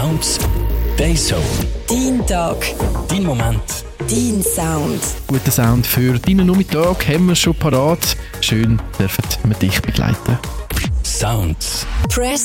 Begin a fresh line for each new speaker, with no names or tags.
Sounds, dein Soul.
Dein Tag.
Dein Moment.
Dein Sound.
Guten Sound für deinen Nachmittag haben wir schon parat. Schön dürfen wir dich begleiten.
Sounds.
Press